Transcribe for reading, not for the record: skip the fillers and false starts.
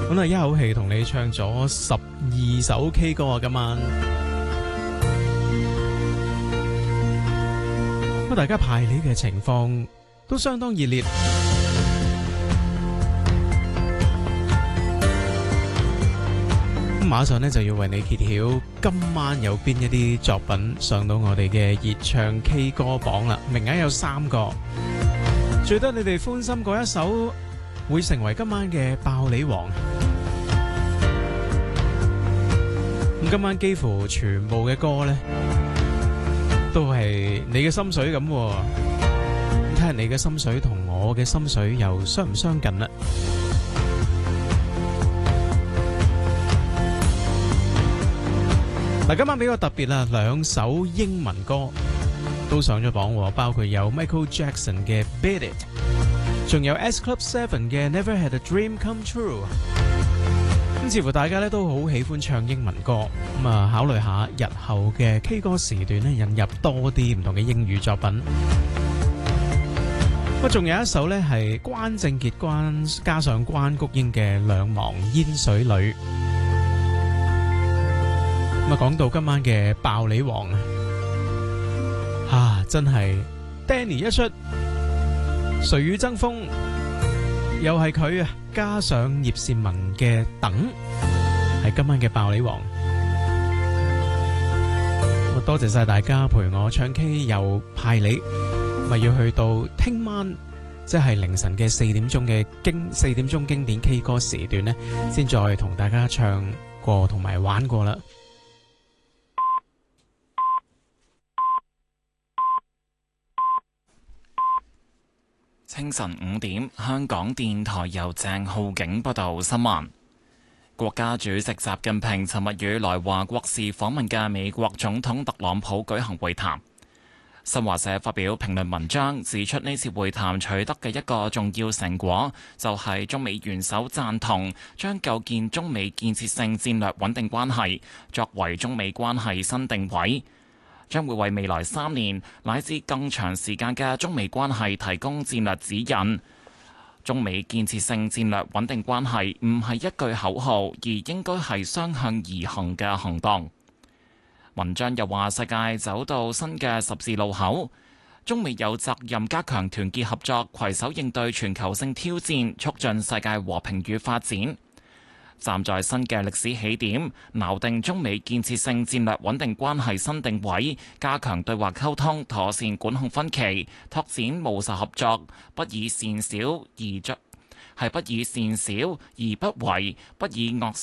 咁啊，一口氣同你唱咗12首 K 歌啊，今晚。咁大家排練嘅情況都相當熱烈。咁馬上呢就要為你揭曉今晚有邊一啲作品上到我哋嘅熱唱 K 歌榜啦，名額有3個，最得你哋歡心嗰一首會成為今晚嘅爆梨王。咁今晚幾乎全部嘅歌呢，都係你嘅心水咁，睇下你嘅心水同我嘅心水又相唔相近啦。嗱，今晚比較特別啦，2首英文歌都上咗榜，包括有 Michael Jackson 嘅 Beat It， 仲有 S Club 7嘅 Never Had a Dream Come True。咁似乎大家咧都好喜歡唱英文歌，咁啊考慮下日後嘅 K 歌時段咧引入多啲唔同嘅英語作品。咁仲有一首咧係關正傑加上關菊英嘅《兩忘煙水裏》。咁啊講到今晚嘅爆梨王啊，真係 Danny 一出，誰與爭鋒，又係佢啊！加上葉倩文嘅等，係今晚嘅爆梨王。我多謝晒大家陪我唱 K 又派梨，咪要去到聽晚，即係凌晨嘅4點鐘經典 K 歌時段呢，先再同大家唱過同埋玩過啦。 清晨5點，香港電台由鄭浩景報道新聞。國家主席習近平尋日與來華國事訪問嘅美國總統特朗普舉行會談。新華社發表評論文章，指出呢次會談取得嘅一個重要成果，就係中美元首贊同將構建中美建設性戰略穩定關係作為中美關係新定位，將會為未來3年乃至更長時間嘅中美關係提供戰略指引。中美建設性戰略穩定關係唔係一句口號，而應該係雙向而行嘅行動。文章又話，世界走到新嘅十字路口，中美有責任加強團結合作，攜手應對全球性挑戰，促進世界和平與發展。站在新嘅歷史起點，錨定中美建設性戰略穩定關係新定位，加強對話溝通，妥善管控分歧，拓展務實合作，不以善小而不為，不以惡